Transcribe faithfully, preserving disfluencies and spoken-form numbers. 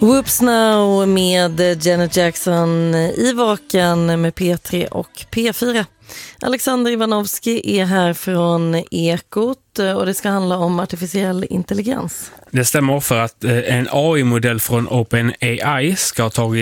Whoops Now med Janet Jackson i Vaken med P tre och P fyra. Alexander Ivanovski är här från Ekot och det ska handla om artificiell intelligens. Det stämmer för att en A I-modell från OpenAI ska ha tagit